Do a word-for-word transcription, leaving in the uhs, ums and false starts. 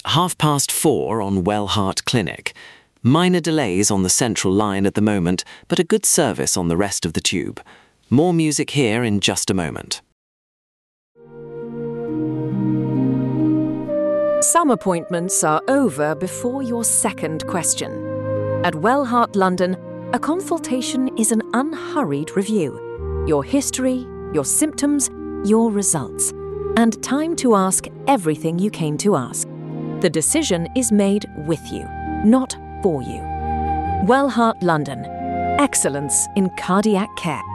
half past four on Wellhart Clinic. Minor delays on the central line at the moment, but a good service on the rest of the tube. More music here in just a moment. Some appointments are over before your second question. At Wellhart London, a consultation is an unhurried review. Your history, your symptoms, your results, and time to ask everything you came to ask. The decision is made with you, not for you. Wellhart London. Excellence in cardiac care.